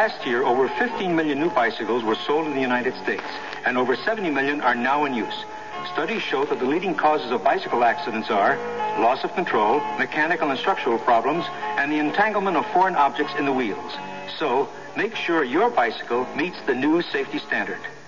Last year, over 15 million new bicycles were sold in the United States, and over 70 million are now in use. Studies show that the leading causes of bicycle accidents are loss of control, mechanical and structural problems, and the entanglement of foreign objects in the wheels. So, make sure your bicycle meets the new safety standard.